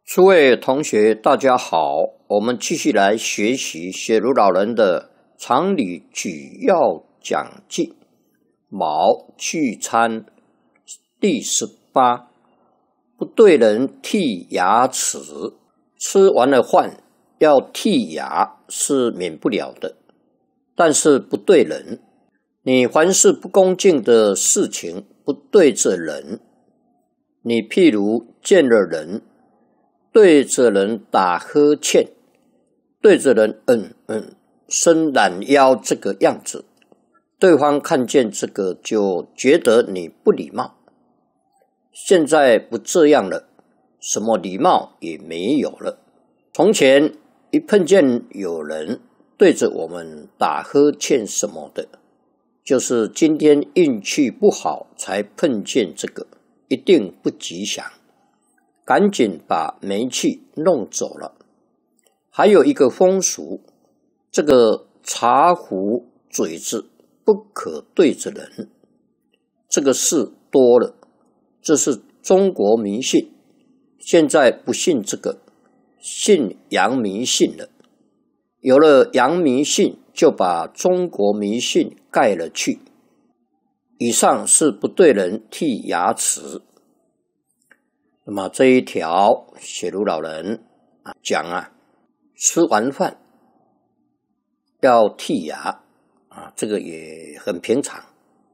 诸位同学，大家好，我们继续来学习写如老人的常理举要讲记，卯聚餐第18，不对人剔牙齿。吃完了饭要剔牙是免不了的，但是不对人，你凡是不恭敬的事情不对着人，你譬如见了人对着人打呵欠，对着人伸懒腰这个样子，对方看见这个就觉得你不礼貌。现在不这样了，什么礼貌也没有了。从前一碰见有人对着我们打呵欠什么的，就是今天运气不好才碰见这个，一定不吉祥，赶紧把霉气弄走了。还有一个风俗，这个茶壶嘴子不可对着人，这个事多了，这是中国迷信。现在不信这个，信洋迷信了。有了洋迷信，就把中国迷信盖了去。以上是不对人剔牙齿。那么这一条写如老人讲吃完饭要剔牙这个也很平常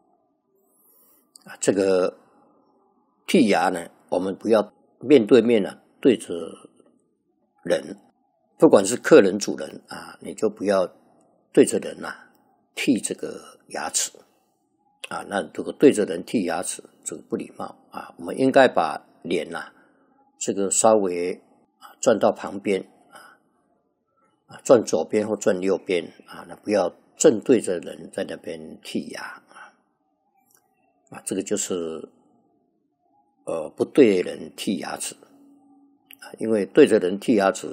这个剔牙呢，我们不要面对面对着人，不管是客人主人你就不要对着人剔这个牙齿那如果对着人剔牙齿，这个不礼貌我们应该把脸这个稍微转到旁边转左边或转右边那不要正对着人在那边剔牙这个就是不对人剔牙齿因为对着人剔牙齿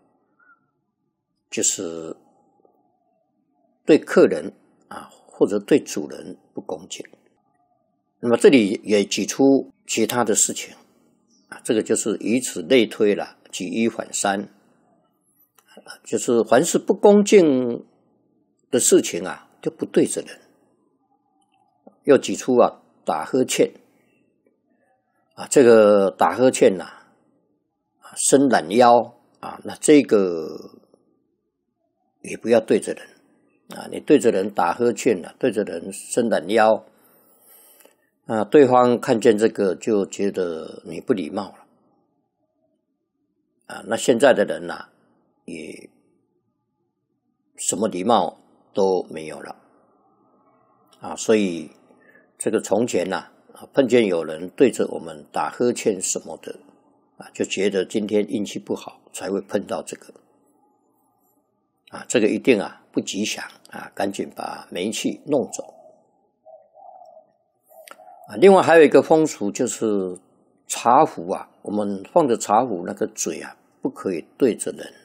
就是对客人或者对主人不恭敬。那么这里也举出其他的事情这个就是以此类推了，举一反三就是凡是不恭敬的事情就不对着人。又举出打呵欠这个打呵欠伸懒腰那这个也不要对着人你对着人打呵欠对着人伸懒腰对方看见这个就觉得你不礼貌了那现在的人也什么礼貌都没有了所以这个从前碰见有人对着我们打呵欠什么的就觉得今天运气不好才会碰到这个这个一定不吉祥赶紧把霉气弄走另外还有一个风俗，就是茶壶我们放着茶壶那个嘴不可以对着人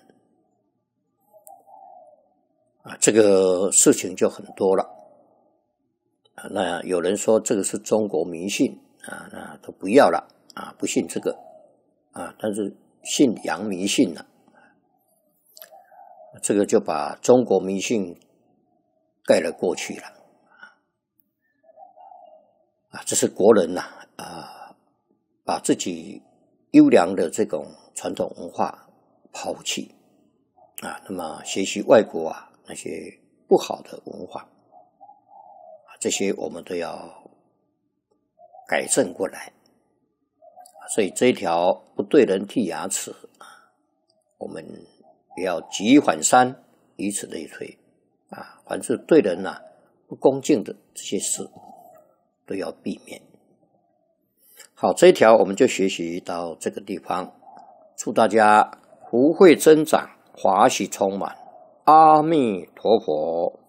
这个事情就很多了那有人说这个是中国迷信那都不要了不信这个但是信洋迷信了这个就把中国迷信盖了过去了这是国人把自己优良的这种传统文化抛弃那么学习外国那些不好的文化这些我们都要改正过来所以这一条不对人剔牙齿我们也要举一反三，以此类推凡是对人不恭敬的这些事都要避免。好，这一条我们就学习到这个地方，祝大家福慧增长，华喜充满，阿弥陀佛。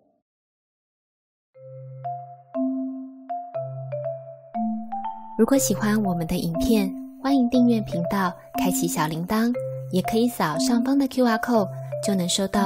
如果喜欢我们的影片，欢迎订阅频道，开启小铃铛，也可以扫上方的 QR code，就能收到